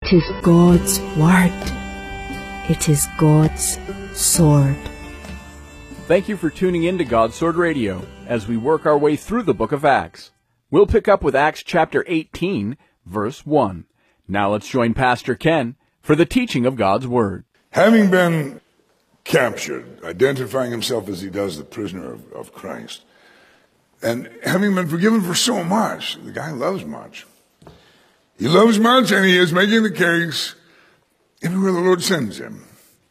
It is God's Word. It is God's sword. Thank you for tuning in to God's Sword Radio as we work our way through the book of Acts. We'll pick up with Acts chapter 18, verse 1. Now let's join Pastor Ken for the teaching of God's Word. Having been captured, identifying himself as he does the prisoner of Christ, and having been forgiven for so much, the guy loves much. He loves much, and he is making the case everywhere the Lord sends him.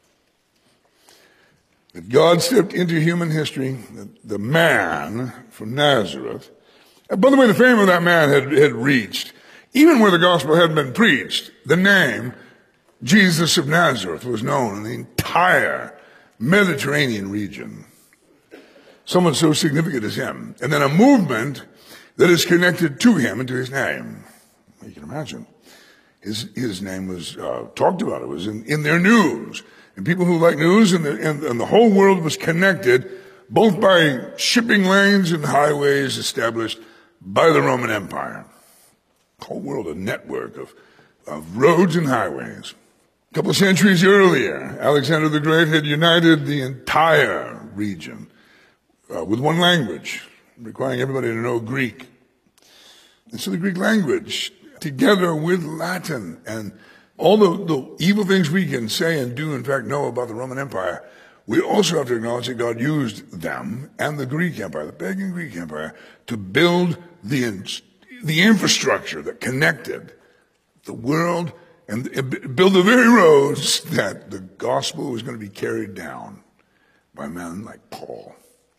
That God stepped into human history, the man from Nazareth. And by the way, the fame of that man had reached, even where the gospel hadn't been preached, the name Jesus of Nazareth was known in the entire Mediterranean region. Someone so significant as him. And then a movement that is connected to him and to his name. You can imagine. His name was talked about. It was in their news. And people who like news and the whole world was connected both by shipping lanes and highways established by the Roman Empire. The whole world, a network of roads and highways. A couple of centuries earlier, Alexander the Great had united the entire region with one language, requiring everybody to know Greek. And so the Greek language, together with Latin and all the evil things we can say and do, in fact, know about the Roman Empire, we also have to acknowledge that God used them and the Greek Empire, the pagan Greek Empire, to build the infrastructure that connected the world and build the very roads that the gospel was going to be carried down by men like Paul.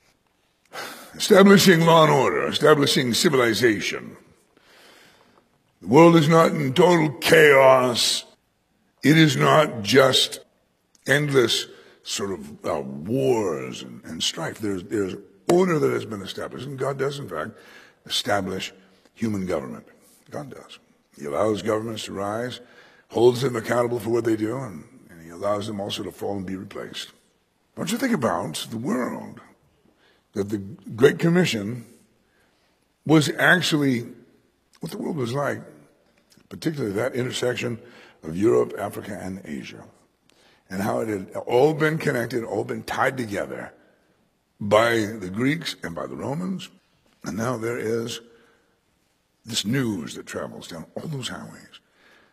Establishing law and order, establishing civilization. The world is not in total chaos. It is not just endless sort of wars and strife. There's order that has been established, and God does, in fact, establish human government. God does. He allows governments to rise, holds them accountable for what they do, and he allows them also to fall and be replaced. Don't you think about the world, that the Great Commission was actually what the world was like, particularly that intersection of Europe, Africa, and Asia, and how it had all been connected, all been tied together by the Greeks and by the Romans. And now there is this news that travels down all those highways,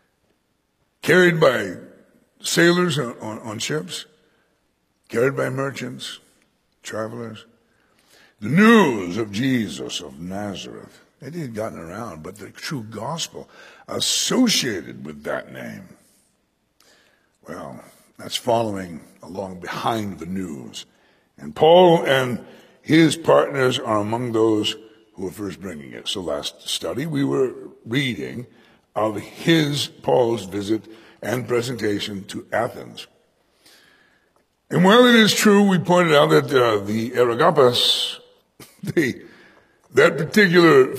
carried by sailors on ships, carried by merchants, travelers. The news of Jesus of Nazareth. It had gotten around, but the true gospel associated with that name, well, that's following along behind the news. And Paul and his partners are among those who are first bringing it. So last study, we were reading of Paul's visit and presentation to Athens. And while it is true, we pointed out that the Areopagus, that particular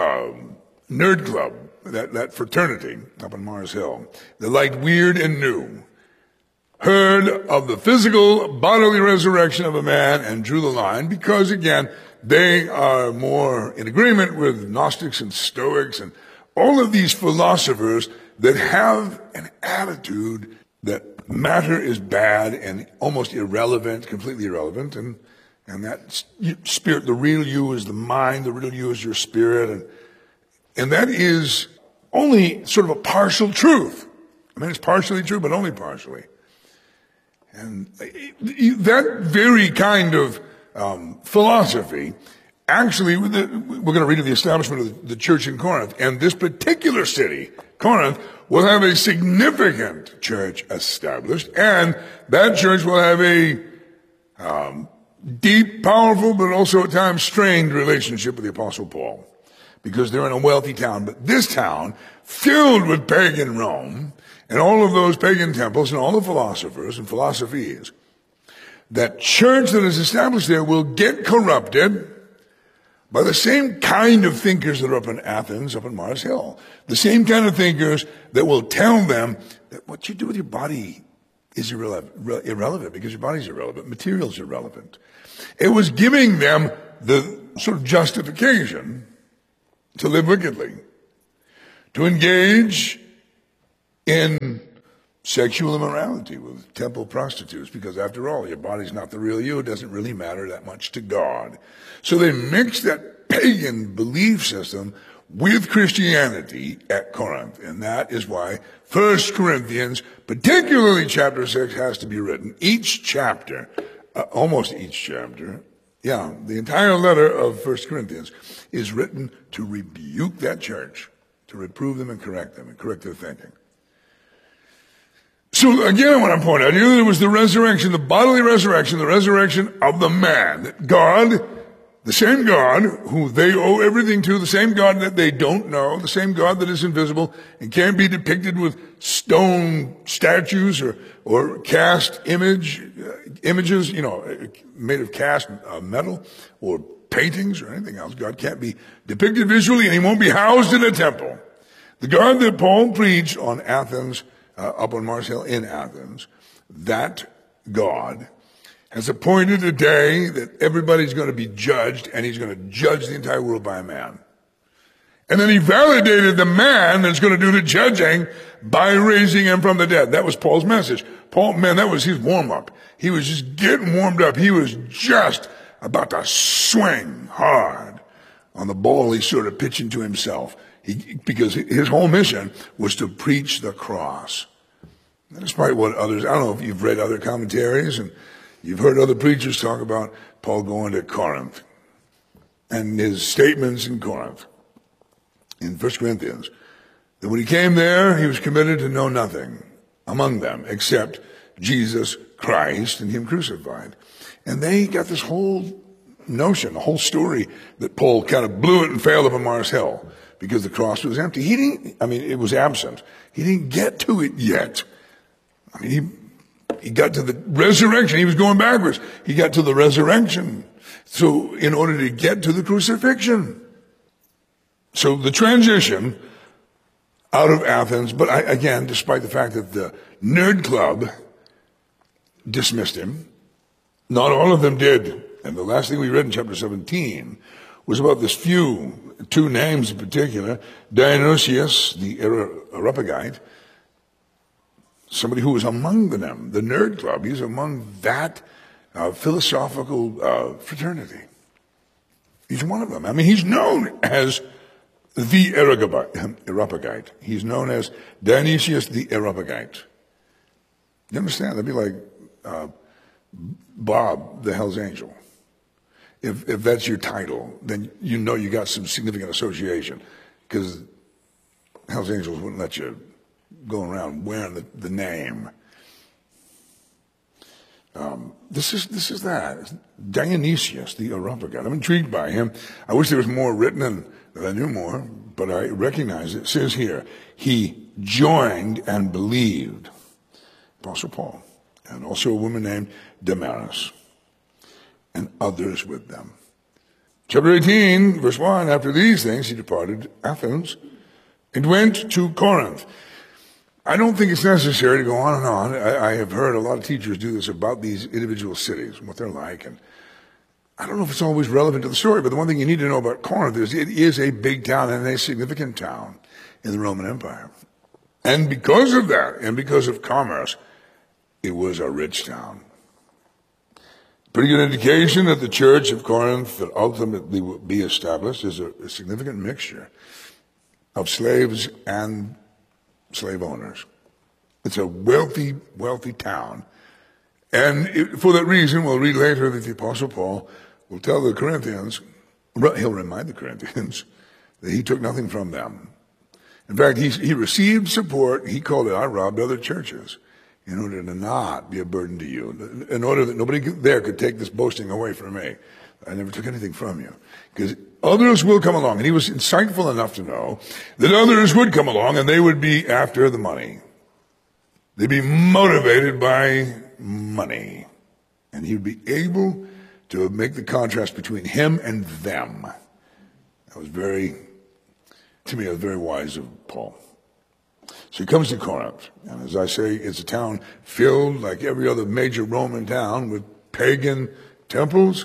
nerd club, that fraternity up on Mars Hill, that liked weird and new, heard of the physical bodily resurrection of a man and drew the line because, again, they are more in agreement with Gnostics and Stoics and all of these philosophers that have an attitude that matter is bad and almost irrelevant, completely irrelevant, and that spirit, the real you is the mind, the real you is your spirit, and that is only sort of a partial truth. I mean, it's partially true, but only partially. And that very kind of philosophy, actually, we're going to read of the establishment of the church in Corinth, and this particular city, Corinth, will have a significant church established, and that church will have a deep, powerful, but also at times strained relationship with the Apostle Paul, because they're in a wealthy town. But this town, filled with pagan Rome, and all of those pagan temples and all the philosophers and philosophies, that church that is established there will get corrupted by the same kind of thinkers that are up in Athens, up in Mars Hill. The same kind of thinkers that will tell them that what you do with your body is irrelevant because your body's irrelevant. Material's irrelevant. It was giving them the sort of justification to live wickedly, to engage in sexual immorality with temple prostitutes, because after all, your body's not the real you. It doesn't really matter that much to God. So they mixed that pagan belief system with Christianity at Corinth. And that is why 1 Corinthians, particularly chapter 6, has to be written. Each chapter, almost each chapter, the entire letter of 1 Corinthians is written to rebuke that church, to reprove them and correct their thinking. So again, I want to point out here that it was the resurrection, the bodily resurrection, the resurrection of the man. That God, the same God who they owe everything to, the same God that they don't know, the same God that is invisible and can't be depicted with stone statues or cast images, made of cast metal or paintings or anything else. God can't be depicted visually, and he won't be housed in a temple. The God that Paul preached on Athens, up on Mars Hill in Athens, that God has appointed a day that everybody's going to be judged, and he's going to judge the entire world by a man. And then he validated the man that's going to do the judging by raising him from the dead. That was Paul's message. That was his warm-up. He was just getting warmed up. He was just about to swing hard on the ball he's sort of pitching to himself. Because his whole mission was to preach the cross. And despite what others, I don't know if you've read other commentaries and you've heard other preachers talk about Paul going to Corinth and his statements in Corinth, in 1 Corinthians, that when he came there, he was committed to know nothing among them except Jesus Christ and him crucified. And they got this whole notion, the whole story that Paul kind of blew it and failed up on Mars Hill because the cross was empty. It was absent. He didn't get to it yet. He got to the resurrection. He was going backwards. He got to the resurrection. So in order to get to the crucifixion. So the transition out of Athens, but again, despite the fact that the nerd club dismissed him, not all of them did. And the last thing we read in chapter 17 was about this two names in particular, Dionysius, the Areopagite, somebody who was among them, the nerd club. He's among that philosophical fraternity. He's one of them. He's known as the Areopagite. He's known as Dionysius the Areopagite. You understand? That'd be like Bob, the Hell's Angel. If that's your title, then you know you got some significant association, because Hell's Angels wouldn't let you go around wearing the name. This is that. Dionysius, the Areopagite. I'm intrigued by him. I wish there was more written and that I knew more, but I recognize it. It says here, he joined and believed. Apostle Paul. And also a woman named Damaris. And others with them. Chapter 18, verse 1, after these things he departed Athens and went to Corinth. I don't think it's necessary to go on and on. I have heard a lot of teachers do this about these individual cities and what they're like. And I don't know if it's always relevant to the story, but the one thing you need to know about Corinth is it is a big town and a significant town in the Roman Empire. And because of that, and because of commerce, it was a rich town. Pretty good indication that the church of Corinth that ultimately will be established is a significant mixture of slaves and slave owners. It's a wealthy, wealthy town. And for that reason, we'll read later that the Apostle Paul will tell the Corinthians, he'll remind the Corinthians that he took nothing from them. In fact, he received support. He called it, I robbed other churches, in order to not be a burden to you, in order that nobody there could take this boasting away from me. I never took anything from you. Because others will come along. And he was insightful enough to know that others would come along and they would be after the money. They'd be motivated by money. And he'd be able to make the contrast between him and them. That was very wise of Paul. So he comes to Corinth, and as I say, it's a town filled, like every other major Roman town, with pagan temples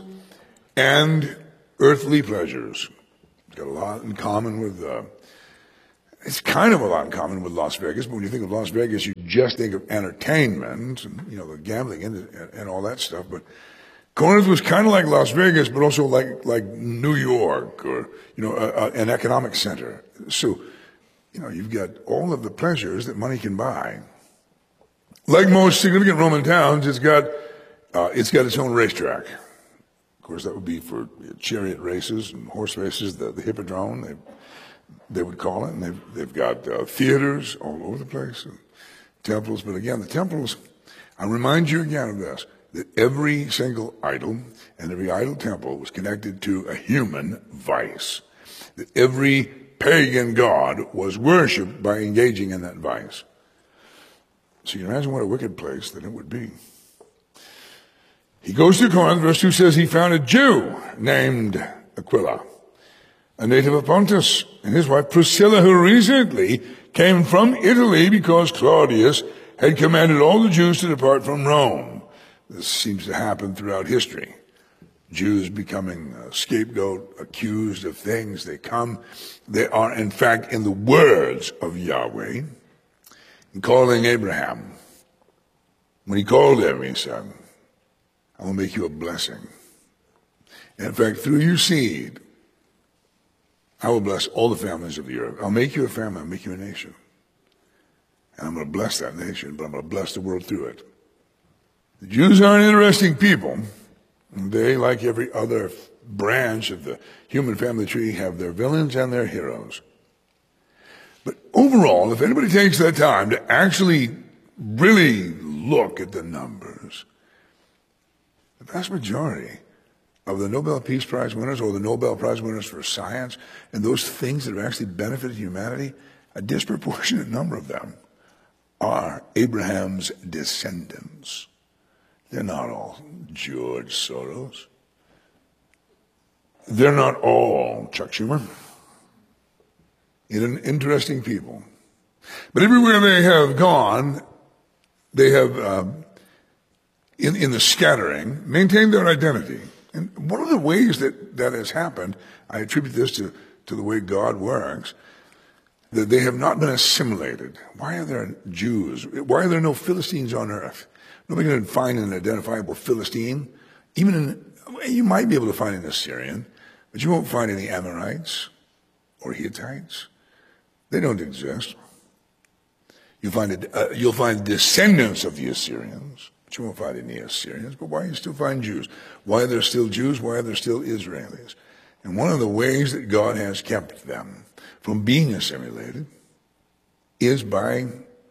and earthly pleasures. It's got a lot in common with It's kind of a lot in common with Las Vegas, but when you think of Las Vegas, you just think of entertainment and, the gambling and all that stuff. But Corinth was kind of like Las Vegas, but also like New York or, an economic center. So, you've got all of the pleasures that money can buy. Like most significant Roman towns, it's got its own racetrack. Of course, that would be for chariot races and horse races, the hippodrome, they would call it. And they've got theaters all over the place, and temples. But again, the temples, I remind you again of this, that every single idol and every idol temple was connected to a human vice. That every pagan god was worshipped by engaging in that vice. So you imagine what a wicked place that it would be. He goes to Corinth, verse 2 says he found a Jew named Aquila, a native of Pontus, and his wife Priscilla, who recently came from Italy because Claudius had commanded all the Jews to depart from Rome. This seems to happen throughout history. Jews becoming a scapegoat, accused of things. They are in fact, in the words of Yahweh, in calling Abraham. When he called him, he said, I will make you a blessing. And in fact, through your seed, I will bless all the families of the earth. I'll make you a family. I'll make you a nation. And I'm going to bless that nation, but I'm going to bless the world through it. The Jews are an interesting people. They, like every other branch of the human family tree, have their villains and their heroes. But overall, if anybody takes the time to actually really look at the numbers, the vast majority of the Nobel Peace Prize winners or the Nobel Prize winners for science and those things that have actually benefited humanity, a disproportionate number of them are Abraham's descendants. They're not all George Soros. They're not all Chuck Schumer. Interesting people. But everywhere they have gone, they have, in the scattering, maintained their identity. And one of the ways that has happened, I attribute this to the way God works, that they have not been assimilated. Why are there Jews? Why are there no Philistines on earth? Nobody can find an identifiable Philistine. You might be able to find an Assyrian, but you won't find any Amorites or Hittites. They don't exist. You'll find descendants of the Assyrians, but you won't find any Assyrians. But why do you still find Jews? Why are there still Jews? Why are there still Israelis? And one of the ways that God has kept them from being assimilated is by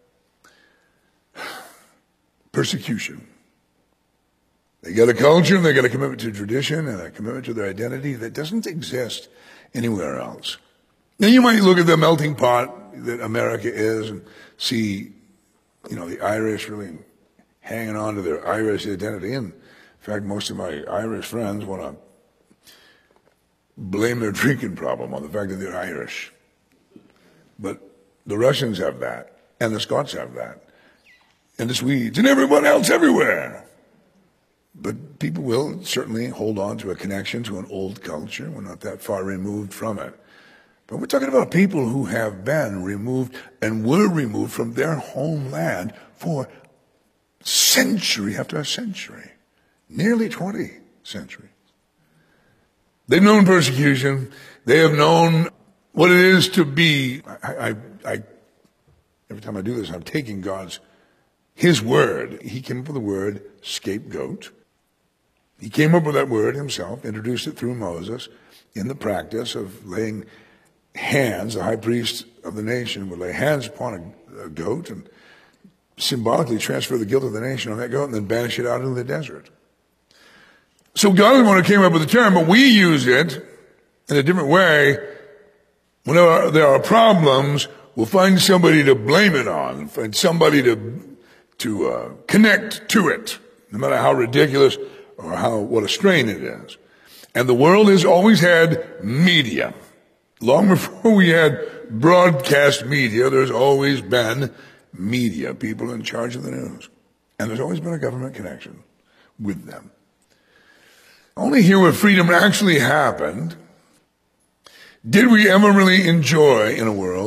persecution. They got a culture, and they got a commitment to tradition and a commitment to their identity that doesn't exist anywhere else. Now you might look at the melting pot that America is and see, the Irish really hanging on to their Irish identity. And in fact, most of my Irish friends want to blame their drinking problem on the fact that they're Irish. But the Russians have that, and the Scots have that, and the Swedes, and everyone else everywhere. But people will certainly hold on to a connection to an old culture. We're not that far removed from it. But we're talking about people who have been removed and were removed from their homeland for century after century, nearly 20 centuries. They've known persecution. They have known what it is to be. Every time I do this, I'm taking His word. He came up with the word scapegoat. He came up with that word himself, introduced it through Moses in the practice of laying hands. The high priest of the nation would lay hands upon a goat and symbolically transfer the guilt of the nation on that goat and then banish it out into the desert. So God is the one who came up with the term, but we use it in a different way. Whenever there are problems, we'll find somebody to blame it on, find somebody to connect to it, no matter how ridiculous or what a strain it is. And the world has always had media. Long before we had broadcast media, there's always been media, people in charge of the news. And there's always been a government connection with them. Only here where freedom actually happened did we ever really enjoy in a world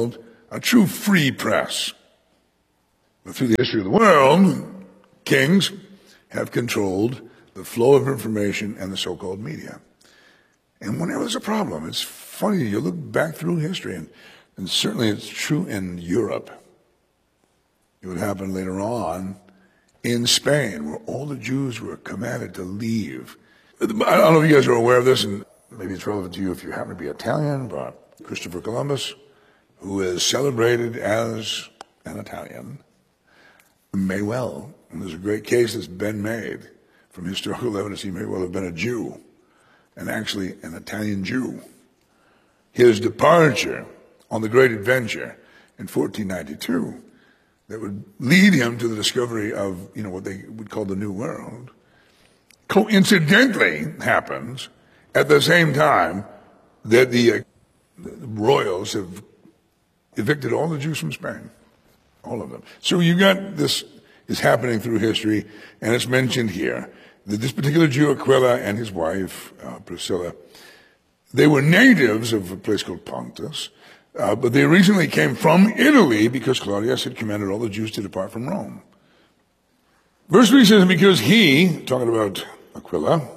a true free press. But through the history of the world, kings have controlled the flow of information and the so-called media. And whenever there's a problem, it's funny, you look back through history, and certainly it's true in Europe. It would happen later on in Spain, where all the Jews were commanded to leave. I don't know if you guys are aware of this, and maybe it's relevant to you if you happen to be Italian, but Christopher Columbus, who is celebrated as an Italian, may well, and there's a great case that's been made from historical evidence, he may well have been a Jew, and actually an Italian Jew. His departure on the great adventure in 1492 that would lead him to the discovery of, what they would call the New World, coincidentally happens at the same time that the royals have evicted all the Jews from Spain, all of them. So you got this is happening through history, and it's mentioned here that this particular Jew, Aquila, and his wife, Priscilla, they were natives of a place called Pontus, but they originally came from Italy because Claudius had commanded all the Jews to depart from Rome. Verse 3 says, because he, talking about Aquila,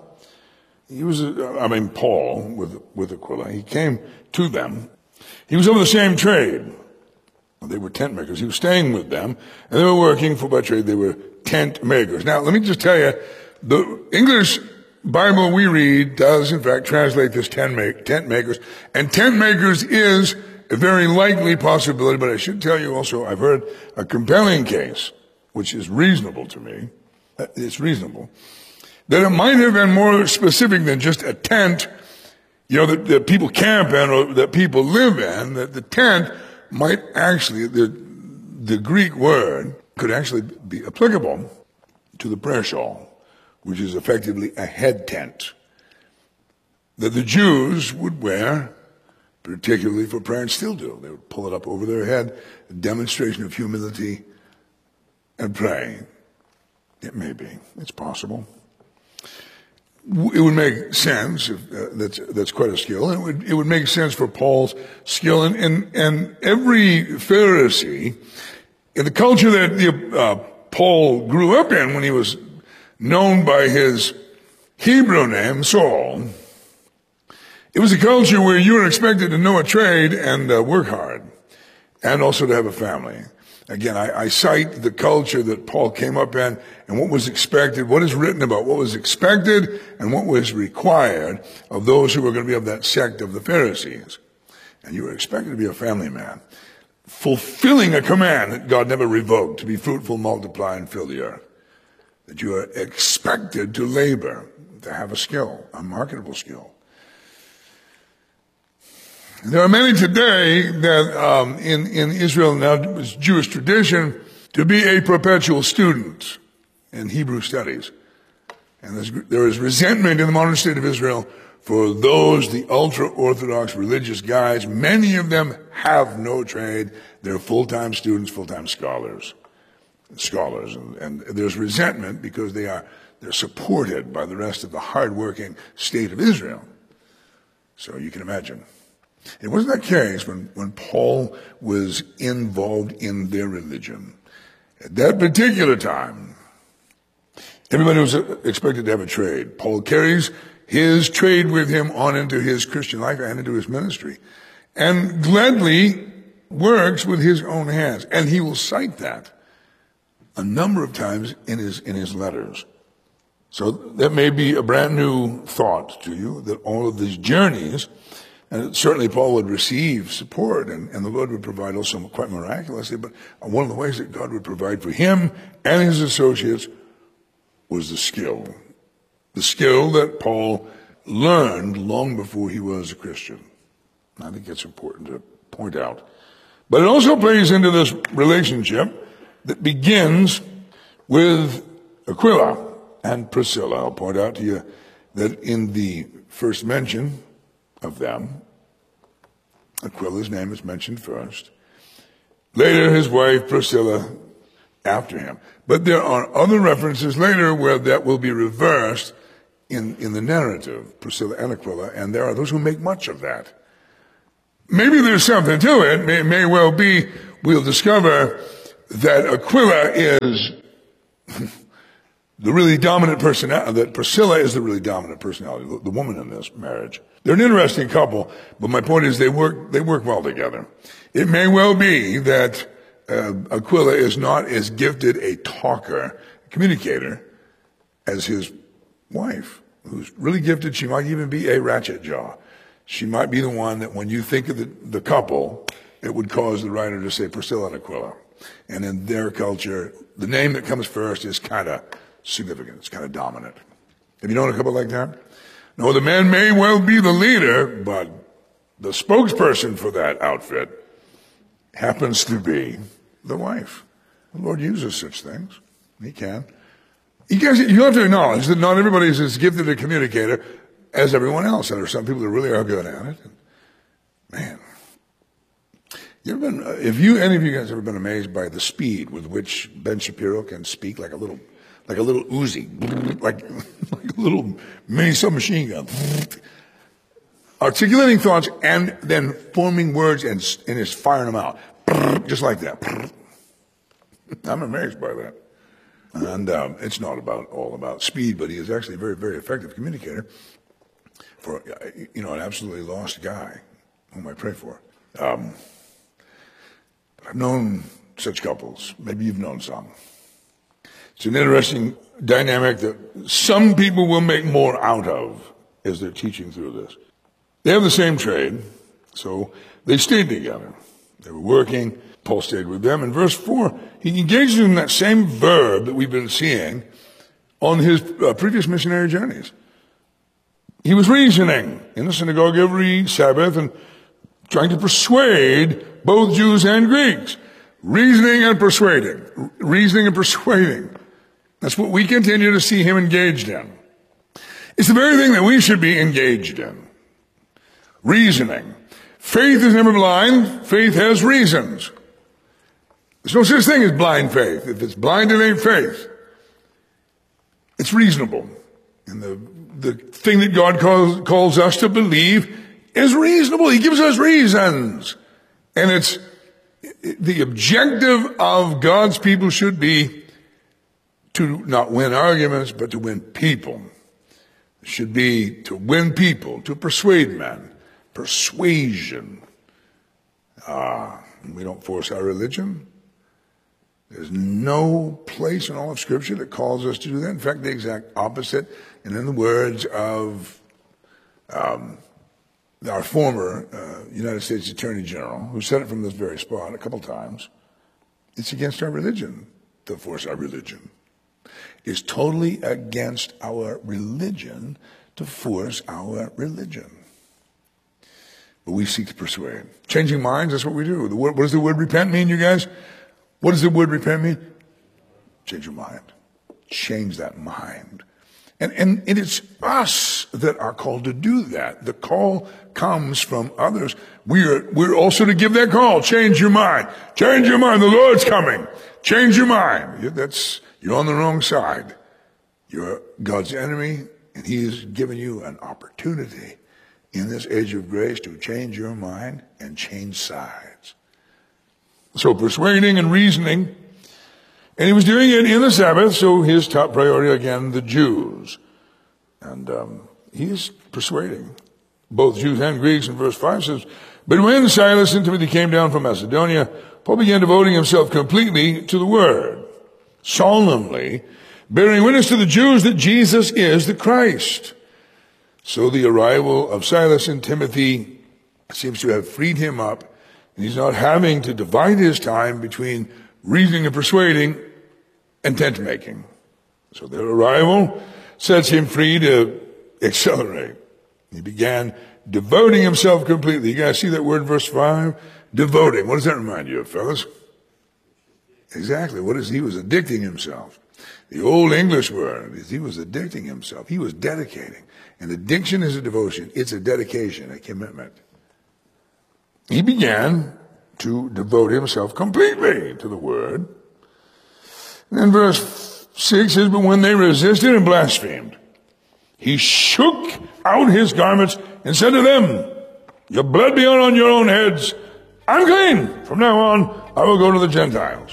Paul with Aquila, he came to them. He was of the same trade. They were tent makers. He was staying with them, and they were working, for by trade they were tent makers. Now, let me just tell you, the English Bible we read does, in fact, translate this tent makers, and tent makers is a very likely possibility, but I should tell you also, I've heard a compelling case, which is reasonable to me, it's reasonable, that it might have been more specific than just a tent, that people camp in or that people live in, that the tent might actually, the Greek word could actually be applicable to the prayer shawl, which is effectively a head tent that the Jews would wear, particularly for prayer, and still do. They would pull it up over their head, a demonstration of humility and pray. It may be. It's possible. It would make sense. That's quite a skill. It would make sense for Paul's skill. And every Pharisee, in the culture that Paul grew up in when he was known by his Hebrew name, Saul, it was a culture where you were expected to know a trade and work hard, and also to have a family. Again, I cite the culture that Paul came up in and what was expected, what is written about what was expected and what was required of those who were going to be of that sect of the Pharisees. And you were expected to be a family man, fulfilling a command that God never revoked, to be fruitful, multiply, and fill the earth. That you are expected to labor, to have a skill, a marketable skill. There are many today that in Israel now, it's Jewish tradition to be a perpetual student in Hebrew studies. And there is resentment in the modern state of Israel for those, the ultra-Orthodox religious guys. Many of them have no trade. They're full-time students, full-time scholars. And there's resentment because they're supported by the rest of the hard-working state of Israel. So you can imagine. It wasn't that case when Paul was involved in their religion. At that particular time, everybody was expected to have a trade. Paul carries his trade with him on into his Christian life and into his ministry, and gladly works with his own hands. And he will cite that a number of times in his letters. So that may be a brand new thought to you, that all of these journeys, and certainly Paul would receive support, and the Lord would provide also quite miraculously, but one of the ways that God would provide for him and his associates was the skill that Paul learned long before he was a Christian. I think it's important to point out. But it also plays into this relationship that begins with Aquila and Priscilla. I'll point out to you that in the first mention of them, Aquila's name is mentioned first. Later, his wife Priscilla after him. But there are other references later where that will be reversed in the narrative, Priscilla and Aquila, and there are those who make much of that. maybe there's something to it. May well be we'll discover that Aquila is the really dominant personality, that Priscilla is the really dominant personality, the woman in this marriage. They're an interesting couple, but my point is they work well together. It may well be that Aquila is not as gifted a talker, communicator, as his wife, who's really gifted. She might even be a ratchet jaw. She might be the one that when you think of the couple, it would cause the writer to say Priscilla and Aquila. And in their culture, the name that comes first is kind of significant. It's kind of dominant. Have you known a couple like that? No, the man may well be the leader, but the spokesperson for that outfit happens to be the wife. The Lord uses such things. He can. You have to acknowledge that not everybody is as gifted a communicator as everyone else. There are some people that really are good at it. Man, any of you guys ever been amazed by the speed with which Ben Shapiro can speak like a little Uzi, like a little mini submachine gun, articulating thoughts and then forming words and is firing them out, just like that. I'm amazed by that. And it's not all about speed, but he is actually a very, very effective communicator for an absolutely lost guy whom I pray for. I've known such couples. Maybe you've known some. It's an interesting dynamic that some people will make more out of as they're teaching through this. They have the same trade, so they stayed together. They were working. Paul stayed with them. In verse 4, he engages in that same verb that we've been seeing on his previous missionary journeys. He was reasoning in the synagogue every Sabbath and trying to persuade both Jews and Greeks. Reasoning and persuading. Reasoning and persuading. That's what we continue to see him engaged in. It's the very thing that we should be engaged in. Reasoning. Faith is never blind. Faith has reasons. There's no such thing as blind faith. If it's blind, it ain't faith. It's reasonable. And the thing that God calls us to believe is reasonable. He gives us reasons. And it's the objective of God's people should be to not win arguments, but to win people. It should be to win people, to persuade men. Persuasion. We don't force our religion. There's no place in all of Scripture that calls us to do that. In fact, the exact opposite. And in the words of our former United States Attorney General, who said it from this very spot a couple times, it's against our religion to force our religion. It's totally against our religion to force our religion. But we seek to persuade. Changing minds, that's what we do. What does the word repent mean, you guys? What does the word repent mean? Change your mind. Change that mind. And it's us that are called to do that. The call comes from others. We're also to give that call. Change your mind. Change your mind. The Lord's coming. Change your mind. You're on the wrong side. You're God's enemy, and He has given you an opportunity in this age of grace to change your mind and change sides. So persuading and reasoning. And he was doing it in the Sabbath, so his top priority, again, the Jews. And he's persuading both Jews and Greeks. In verse 5 says, "But when Silas and Timothy came down from Macedonia, Paul began devoting himself completely to the word, solemnly bearing witness to the Jews that Jesus is the Christ." So the arrival of Silas and Timothy seems to have freed him up, and he's not having to divide his time between reasoning and persuading and tent making. So their arrival sets him free to accelerate. He began devoting himself completely. You guys see that word, verse 5? Devoting. What does that remind you of, fellas? Exactly. He was addicting himself. The old English word is he was addicting himself. He was dedicating. And addiction is a devotion. It's a dedication, a commitment. He began to devote himself completely to the word. And then verse 6 says, "But when they resisted and blasphemed, he shook out his garments and said to them, You bled me on your own heads. I'm clean. From now on, I will go to the Gentiles.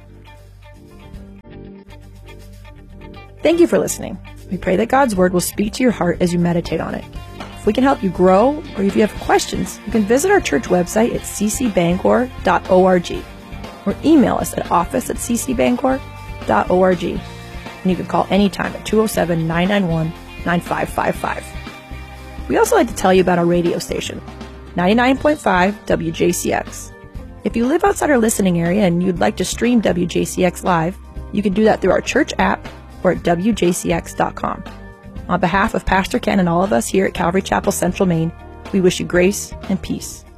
Thank you for listening. We pray that God's Word will speak to your heart as you meditate on it. If we can help you grow, or if you have questions, you can visit our church website at ccbangor.org or email us at office@ccbangor.org. And you can call anytime at 207-991-9555. We also like to tell you about our radio station, 99.5 WJCX. If you live outside our listening area and you'd like to stream WJCX live, you can do that through our church app or at WJCX.com. On behalf of Pastor Ken and all of us here at Calvary Chapel Central Maine, we wish you grace and peace.